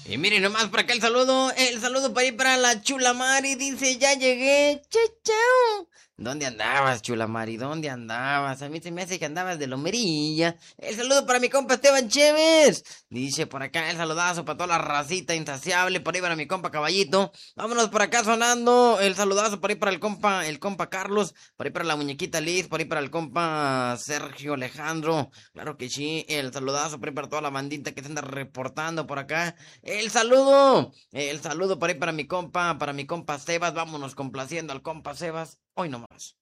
Y miren nomás por acá el saludo para ir para la Chula Mari, dice, ya llegué, chao, chao. ¿Dónde andabas, Chula Mari? ¿Dónde andabas? A mí se me hace que andabas de lomerilla. El saludo para mi compa Esteban Chévez. Dice por acá el saludazo para toda la racita insaciable, por ahí para mi compa Caballito. Vámonos por acá sonando el saludazo por ahí para el compa Carlos, por ahí para la muñequita Liz, por ahí para el compa Sergio Alejandro. Claro que sí, el saludazo por ahí para toda la bandita que se anda reportando por acá. El saludo por ahí para mi compa Sebas. Vámonos complaciendo al compa Sebas. Hoy nomás.